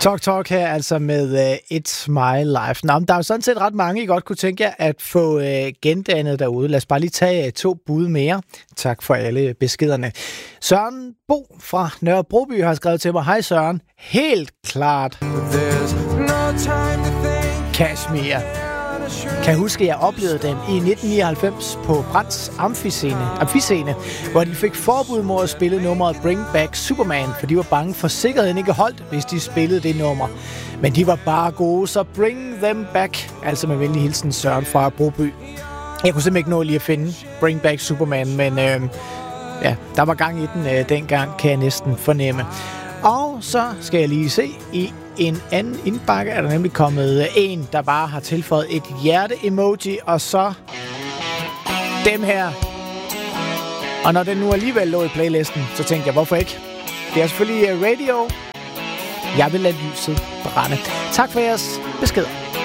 Talk her altså med It's My Life. Nå, men der er jo sådan set ret mange, I godt kunne tænke jer at få gendannet derude. Lad os bare lige tage 2 bud mere. Tak for alle beskederne. Søren Bo fra Nørre Broby har skrevet til mig. Hej Søren. Helt klart. Kashmir. Kan huske, at jeg oplevede dem i 1999 på Brands Amfiscene, hvor de fik forbud mod at spille nummeret Bring Back Superman, for de var bange for sikkerheden ikke holdt, hvis de spillede det nummer. Men de var bare gode, så bring them back. Altså med venlig hilsen Søren fra Broby. Jeg kunne simpelthen ikke nå lige at finde Bring Back Superman, men ja, der var gang i den dengang, kan jeg næsten fornemme. Og så skal jeg lige se i en anden indbakke, er der nemlig kommet en, der bare har tilføjet et hjerte-emoji, og så dem her. Og når den nu alligevel lå i playlisten, så tænkte jeg, hvorfor ikke? Det er selvfølgelig Radio. Jeg vil lade lyset brænde. Tak for jeres beskeder.